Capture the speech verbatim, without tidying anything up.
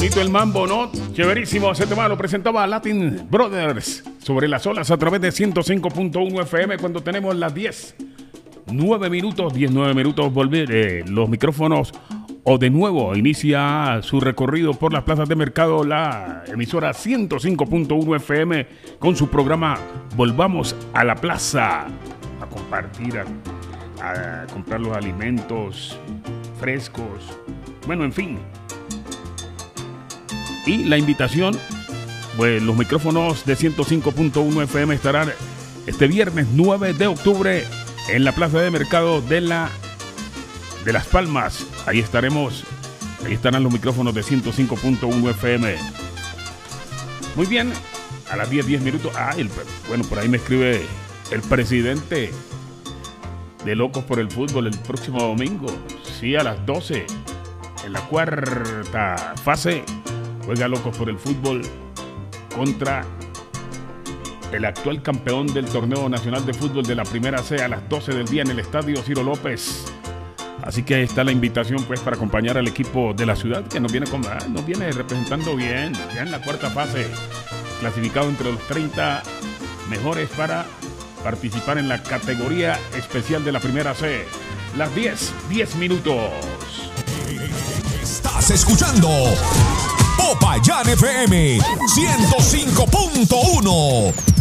bonito el mambo, ¿no? Chéverísimo. Ese tema lo presentaba Latin Brothers sobre las olas a través de ciento cinco punto uno F M cuando tenemos las diez, nueve minutos, diez, nueve minutos. Volver eh, los micrófonos o de nuevo inicia su recorrido por las plazas de mercado la emisora ciento cinco punto uno F M con su programa Volvamos a la Plaza a compartir, a, a comprar los alimentos frescos, bueno, en fin. Y la invitación, pues los micrófonos de ciento cinco punto uno F M estarán este viernes nueve de octubre en la plaza de mercado de la de Las Palmas. Ahí estaremos, ahí estarán los micrófonos de ciento cinco punto uno F M. Muy bien, a las diez, diez minutos. Ah, el, bueno, por ahí me escribe el presidente de Locos por el Fútbol el próximo domingo. Sí, a las doce, en la cuarta fase, juega Locos por el Fútbol contra el actual campeón del torneo nacional de fútbol de la primera C a las doce del día en el estadio Ciro López. Así que ahí está la invitación, pues, para acompañar al equipo de la ciudad que nos viene, con, ah, nos viene representando bien, ya en la cuarta fase, clasificado entre los treinta mejores para participar en la categoría especial de la primera C. Las diez, diez minutos. Estás escuchando Popayán F M ciento cinco punto uno.